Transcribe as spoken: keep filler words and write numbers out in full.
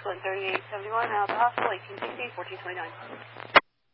Excellent, thirty-eight seventy-one, out the hospital, eighteen sixty, fourteen twenty-nine.